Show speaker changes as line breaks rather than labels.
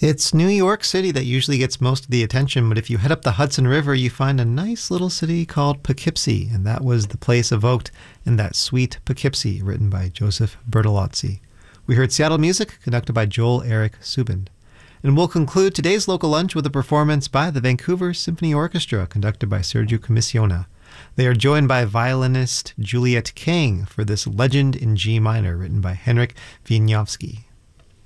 It's New York City that usually gets most of the attention, but if you head up the Hudson River, you find a nice little city called Poughkeepsie, and that was the place evoked in that Sweet Poughkeepsie, written by Joseph Bertolozzi. We heard Seattle music, conducted by Joel Eric Subin. And we'll conclude today's local lunch with a performance by the Vancouver Symphony Orchestra, conducted by Sergio Commissiona. They are joined by violinist Juliet King for this Legend in G minor, written by Henryk Wieniawski.